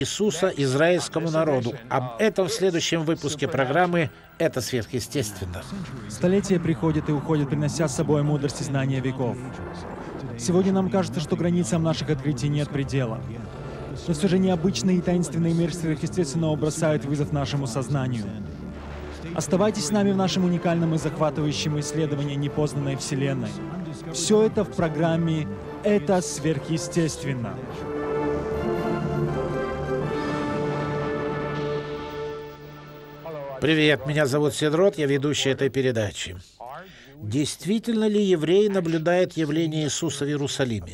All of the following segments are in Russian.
Иисуса израильскому народу. Об этом в следующем выпуске программы «Это сверхъестественно». Столетия приходят и уходят, принося с собой мудрость и знания веков. Сегодня нам кажется, что границам наших открытий нет предела. Но все же необычный и таинственный мир сверхъестественного бросает вызов нашему сознанию. Оставайтесь с нами в нашем уникальном и захватывающем исследовании непознанной Вселенной. Все это в программе «Это сверхъестественно». Привет, меня зовут Седрот, я ведущий этой передачи. Действительно ли евреи наблюдают явление Иисуса в Иерусалиме?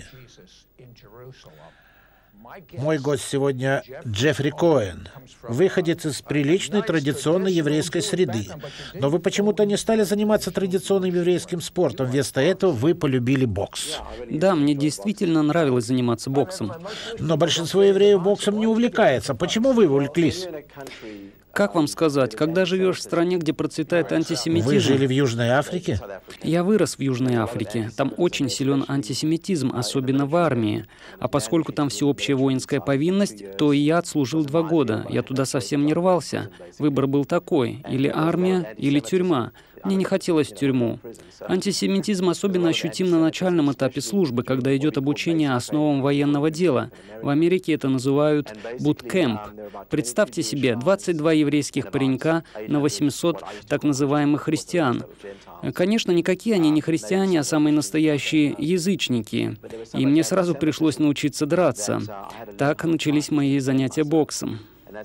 Мой гость сегодня Джеффри Коэн, выходец из приличной традиционной еврейской среды. Но вы почему-то не стали заниматься традиционным еврейским спортом. Вместо этого вы полюбили бокс. Да, мне действительно нравилось заниматься боксом. Но большинство евреев боксом не увлекается. Почему вы увлеклись? Как вам сказать, когда живешь в стране, где процветает антисемитизм... Вы жили в Южной Африке? Я вырос в Южной Африке. Там очень силен антисемитизм, особенно в армии. А поскольку там всеобщая воинская повинность, то и я отслужил 2 года. Я туда совсем не рвался. Выбор был такой: или армия, или тюрьма. Мне не хотелось в тюрьму. Антисемитизм особенно ощутим на начальном этапе службы, когда идет обучение основам военного дела. В Америке это называют буткэмп. Представьте себе, 22 еврейских паренька на 800 так называемых христиан. Конечно, никакие они не христиане, а самые настоящие язычники. И мне сразу пришлось научиться драться. Так начались мои занятия боксом.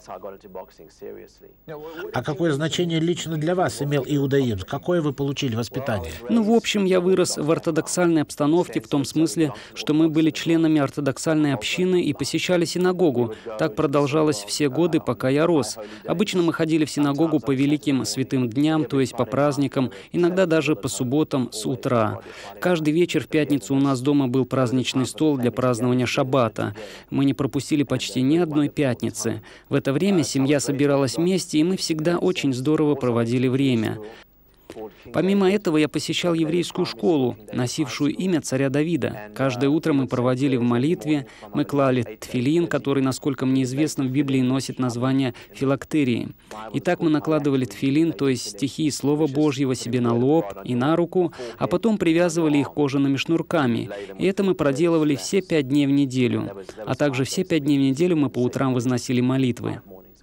А какое значение лично для вас имел иудаизм? Какое вы получили воспитание? В общем, я вырос в ортодоксальной обстановке, в том смысле, что мы были членами ортодоксальной общины и посещали синагогу. Так продолжалось все годы, пока я рос. Обычно мы ходили в синагогу по великим святым дням, то есть по праздникам, иногда даже по субботам с утра. Каждый вечер в пятницу у нас дома был праздничный стол для празднования шаббата. Мы не пропустили почти ни одной пятницы. В это время семья собиралась вместе, и мы всегда очень здорово проводили время. Помимо этого, я посещал еврейскую школу, носившую имя царя Давида. Каждое утро мы проводили в молитве, мы клали тфилин, который, насколько мне известно, в Библии носит название филактерии. Итак, мы накладывали тфилин, то есть стихи Слова Божьего, себе на лоб и на руку, а потом привязывали их кожаными шнурками. И это мы проделывали все 5 дней в неделю. А также все 5 дней в неделю мы по утрам возносили молитвы.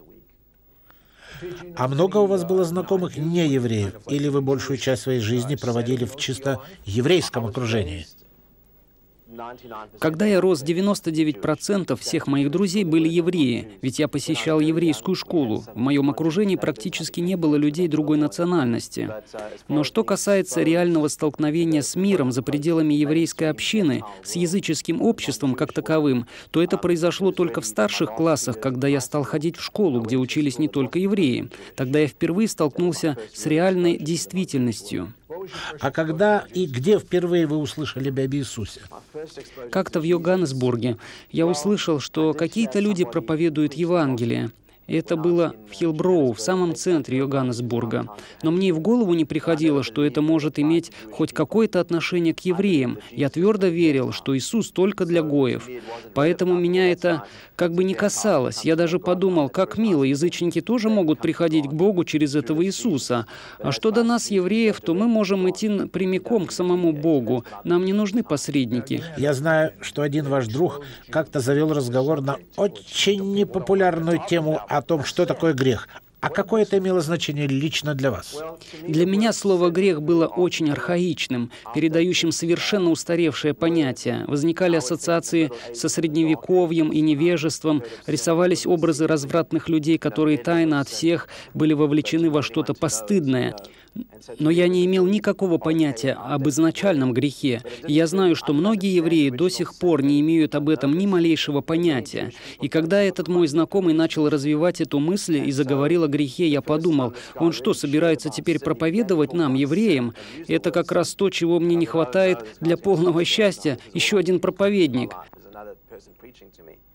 А много у вас было знакомых неевреев? Или вы большую часть своей жизни проводили в чисто еврейском окружении? Когда я рос, 99% всех моих друзей были евреи, ведь я посещал еврейскую школу. В моем окружении практически не было людей другой национальности. Но что касается реального столкновения с миром за пределами еврейской общины, с языческим обществом как таковым, то это произошло только в старших классах, когда я стал ходить в школу, где учились не только евреи. Тогда я впервые столкнулся с реальной действительностью. А когда и где впервые вы услышали об Иисусе? Как-то в Йоганнесбурге я услышал, что какие-то люди проповедуют Евангелие. И это было в Хиллброу, в самом центре Йоганнесбурга. Но мне и в голову не приходило, что это может иметь хоть какое-то отношение к евреям. Я твердо верил, что Иисус только для гоев. Поэтому меня это как бы не касалось. Я даже подумал, как мило, язычники тоже могут приходить к Богу через этого Иисуса. А что до нас, евреев, то мы можем идти прямиком к самому Богу. Нам не нужны посредники. Я знаю, что один ваш друг как-то завел разговор на очень непопулярную тему о том, что такое грех. А какое это имело значение лично для вас? Для меня слово «грех» было очень архаичным, передающим совершенно устаревшее понятие. Возникали ассоциации со средневековьем и невежеством, рисовались образы развратных людей, которые тайно от всех были вовлечены во что-то постыдное. Но я не имел никакого понятия об изначальном грехе. И я знаю, что многие евреи до сих пор не имеют об этом ни малейшего понятия. И когда этот мой знакомый начал развивать эту мысль и заговорил о грехе, я подумал, он что, собирается теперь проповедовать нам, евреям? Это как раз то, чего мне не хватает для полного счастья, еще один проповедник.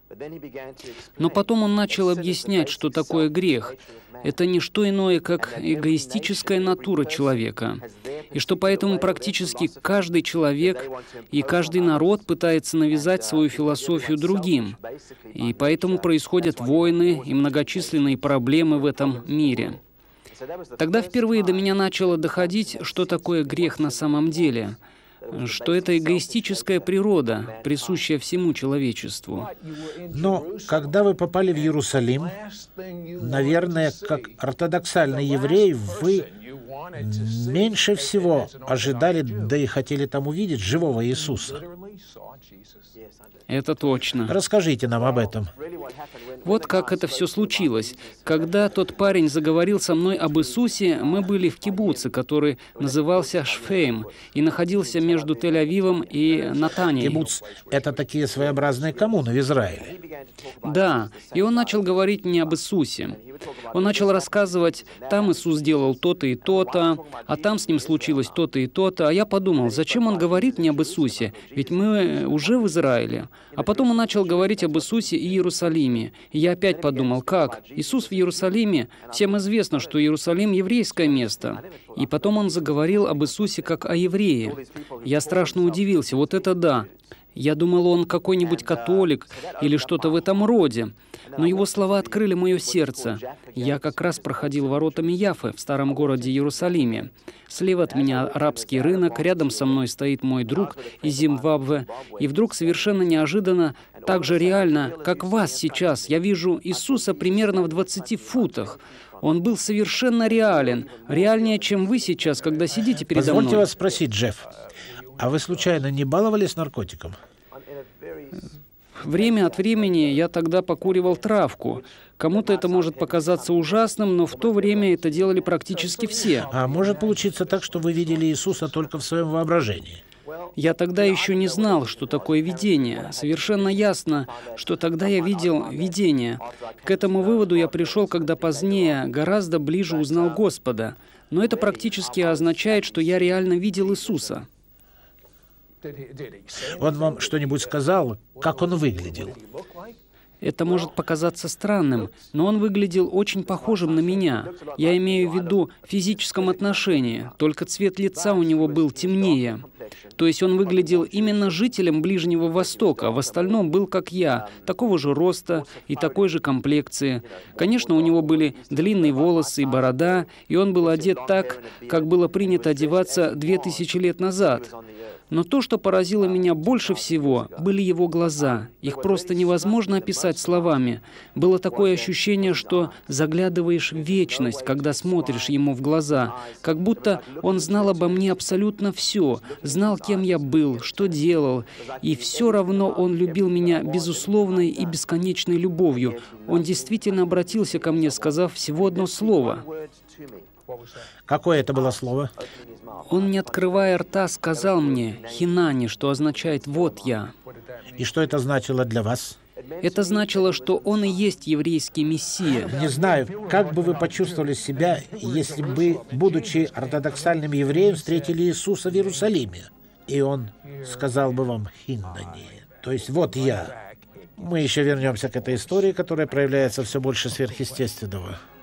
Но потом он начал объяснять, что такое грех. Это не что иное, как эгоистическая натура человека. И что поэтому практически каждый человек и каждый народ пытается навязать свою философию другим. И поэтому происходят войны и многочисленные проблемы в этом мире. Тогда впервые до меня начало доходить, что такое грех на самом деле. Что это эгоистическая природа, присущая всему человечеству. Но когда вы попали в Иерусалим, наверное, как ортодоксальный еврей, вы меньше всего ожидали, да и хотели там увидеть живого Иисуса. Это точно. Расскажите нам об этом. Вот как это все случилось. Когда тот парень заговорил со мной об Иисусе, мы были в кибуце, который назывался Шфейм, и находился между Тель-Авивом и Натанией. Кибуц — это такие своеобразные коммуны в Израиле. Да, и он начал говорить мне об Иисусе. Он начал рассказывать, там Иисус делал то-то и то-то, а там с ним случилось то-то и то-то. А я подумал, зачем он говорит мне об Иисусе? Ведь мы уже в Израиле. А потом он начал говорить об Иисусе и Иерусалиме. И я опять подумал, как? Иисус в Иерусалиме? Всем известно, что Иерусалим — еврейское место. И потом он заговорил об Иисусе как о еврее. Я страшно удивился, вот это да. Я думал, он какой-нибудь католик или что-то в этом роде. Но его слова открыли мое сердце. Я как раз проходил воротами Яффы в старом городе Иерусалиме. Слева от меня арабский рынок, рядом со мной стоит мой друг из Зимбабве. И вдруг совершенно неожиданно, так же реально, как вас сейчас, я вижу Иисуса примерно в 20 футах. Он был совершенно реален, реальнее, чем вы сейчас, когда сидите передо мной. Позвольте вас спросить, Джефф, а вы случайно не баловались наркотиком? Время от времени я тогда покуривал травку. Кому-то это может показаться ужасным, но в то время это делали практически все. А может получиться так, что вы видели Иисуса только в своем воображении? Я тогда еще не знал, что такое видение. Совершенно ясно, что тогда я видел видение. К этому выводу я пришел, когда позднее гораздо ближе узнал Господа. Но это практически означает, что я реально видел Иисуса. Он вам что-нибудь сказал, как он выглядел? Это может показаться странным, но он выглядел очень похожим на меня. Я имею в виду в физическом отношении, только цвет лица у него был темнее. То есть он выглядел именно жителем Ближнего Востока, а в остальном был как я, такого же роста и такой же комплекции. Конечно, у него были длинные волосы и борода, и он был одет так, как было принято одеваться 2000 лет назад. Но то, что поразило меня больше всего, были его глаза. Их просто невозможно описать словами. Было такое ощущение, что заглядываешь в вечность, когда смотришь ему в глаза. Как будто он знал обо мне абсолютно все, знал, кем я был, что делал. И все равно он любил меня безусловной и бесконечной любовью. Он действительно обратился ко мне, сказав всего одно слово. Какое это было слово? Он, не открывая рта, сказал мне «Хинани», что означает «вот я». И что это значило для вас? Это значило, что он и есть еврейский мессия. Не знаю, как бы вы почувствовали себя, если бы, будучи ортодоксальным евреем, встретили Иисуса в Иерусалиме, и он сказал бы вам «Хиннани», то есть «вот я». Мы еще вернемся к этой истории, которая проявляется все больше сверхъестественного.